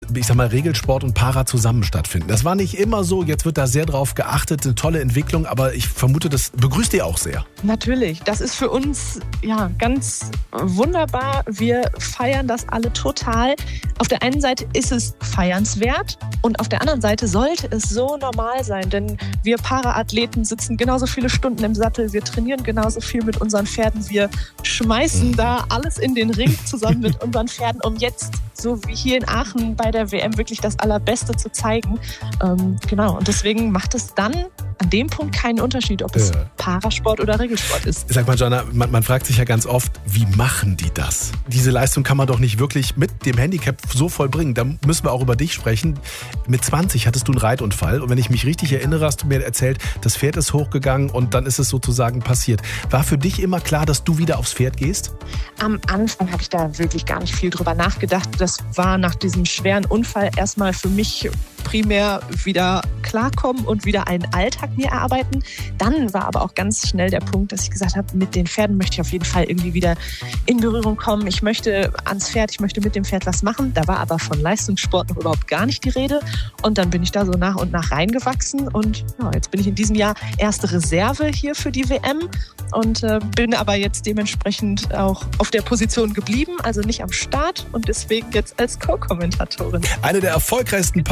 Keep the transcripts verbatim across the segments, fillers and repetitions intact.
ich sag mal, Regelsport und Para zusammen stattfinden. Das war nicht immer so, jetzt wird da sehr drauf geachtet, eine tolle Entwicklung, aber ich vermute, das begrüßt ihr auch sehr. Natürlich, das ist für uns ja ganz wunderbar. Wir feiern das alle total. Auf der einen Seite ist es feiernswert und auf der anderen Seite sollte es so normal sein, denn wir Para-Athleten sitzen genauso viele Stunden im Sattel, wir trainieren genauso viel mit unseren Pferden, wir schmeißen da alles in den Ring zusammen mit unseren Pferden, um jetzt, so wie hier in Aachen bei der W M, wirklich das Allerbeste zu zeigen. Ähm, genau, und deswegen macht es dann an dem Punkt keinen Unterschied, ob es ja. Parasport oder Regelsport ist. Sag mal, Jana, man, man fragt sich ja ganz oft, wie machen die das? Diese Leistung kann man doch nicht wirklich mit dem Handicap so vollbringen. Da müssen wir auch über dich sprechen. Mit zwanzig hattest du einen Reitunfall und wenn ich mich richtig erinnere, hast du mir erzählt, das Pferd ist hochgegangen und dann ist es sozusagen passiert. War für dich immer klar, dass du wieder aufs Pferd gehst? Am Anfang habe ich da wirklich gar nicht viel drüber nachgedacht. Das war nach diesem schweren Unfall erstmal für mich primär wieder klarkommen und wieder einen Alltag mir erarbeiten. Dann war aber auch ganz schnell der Punkt, dass ich gesagt habe, mit den Pferden möchte ich auf jeden Fall irgendwie wieder in Berührung kommen. Ich möchte ans Pferd, ich möchte mit dem Pferd was machen. Da war aber von Leistungssport noch überhaupt gar nicht die Rede. Und dann bin ich da so nach und nach reingewachsen. Und ja, jetzt bin ich in diesem Jahr erste Reserve hier für die W M und äh, bin aber jetzt dementsprechend auch auf der Position geblieben, also nicht am Start und deswegen jetzt als Co-Kommentatorin. Eine der erfolgreichsten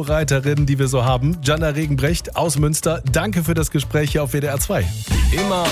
Paradressurreiterinnen, die wir so haben, Jana Regenbrecht aus Münster. Danke für das Gespräch hier auf W D R zwei. Immer